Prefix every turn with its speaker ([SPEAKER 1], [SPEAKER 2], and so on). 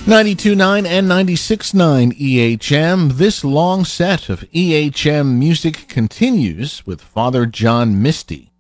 [SPEAKER 1] 92.9 and 96.9 EHM. This long set of EHM music continues with Father John Misty.